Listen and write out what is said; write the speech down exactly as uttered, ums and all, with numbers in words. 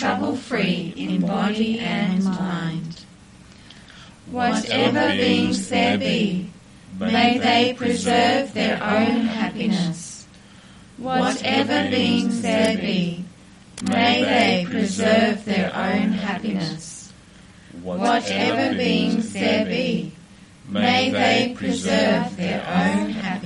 trouble-free in body and mind. Whatever beings there be, may they preserve their own happiness. Whatever beings there be, may they preserve their own happiness. Whatever beings there be, may they preserve their own happiness.